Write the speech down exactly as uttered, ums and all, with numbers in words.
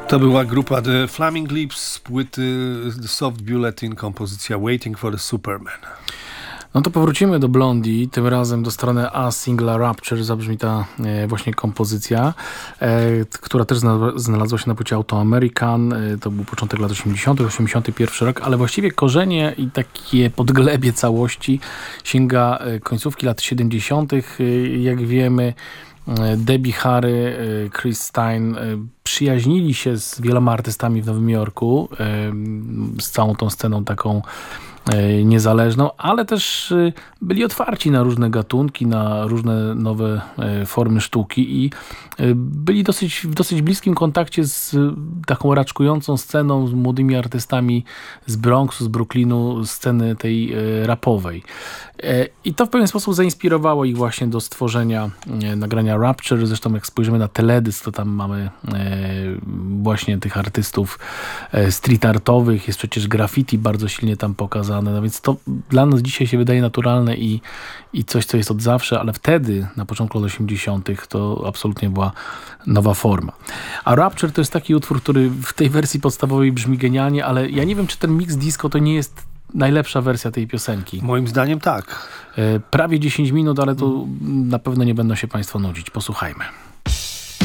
To była grupa The Flaming Lips z płyty The Soft Bulletin, kompozycja Waiting for the Superman. No to powrócimy do Blondie, tym razem do strony A singla Rapture zabrzmi ta e, właśnie kompozycja, e, która też znalazła, znalazła się na płycie Auto American. E, to był początek lat osiemdziesiątych, osiemdziesiąty pierwszy rok, ale właściwie korzenie i takie podglebie całości sięga e, końcówki lat siedemdziesiątych. E, jak wiemy, e, Debbie Harry, e, Chris Stein e, przyjaźnili się z wieloma artystami w Nowym Jorku, e, z całą tą sceną taką niezależną, ale też byli otwarci na różne gatunki, na różne nowe formy sztuki i byli dosyć, w dosyć bliskim kontakcie z taką raczkującą sceną, z młodymi artystami z Bronxu, z Brooklynu, sceny tej rapowej. I to w pewien sposób zainspirowało ich właśnie do stworzenia nagrania Rapture. Zresztą jak spojrzymy na teledysk, to tam mamy właśnie tych artystów street artowych, jest przecież graffiti bardzo silnie tam pokazane. No więc to dla nas dzisiaj się wydaje naturalne i, i coś, co jest od zawsze, ale wtedy, na początku lat osiemdziesiątych, to absolutnie była nowa forma. A Rapture to jest taki utwór, który w tej wersji podstawowej brzmi genialnie, ale ja nie wiem, czy ten mix disco to nie jest najlepsza wersja tej piosenki. Moim zdaniem tak. Prawie dziesięć minut, ale to na pewno nie będą się Państwo nudzić. Posłuchajmy.